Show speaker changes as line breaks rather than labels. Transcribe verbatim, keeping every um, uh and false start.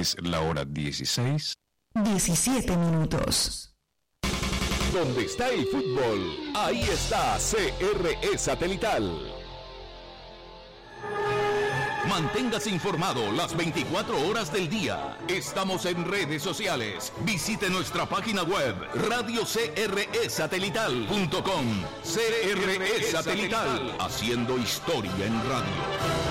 Es la hora dieciséis.
diecisiete minutos.
Donde está el fútbol, ahí está C R E Satelital. Manténgase informado las veinticuatro horas del día. Estamos en redes sociales. Visite nuestra página web radio c r e satelital punto com. C R E Satelital, haciendo historia en radio.